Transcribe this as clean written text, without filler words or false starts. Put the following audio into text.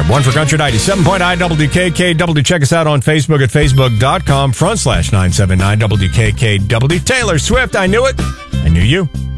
One for Country 97.9 WKKW. Check us out on Facebook at facebook.com/979 WKKW. Taylor Swift, I Knew It. I Knew You.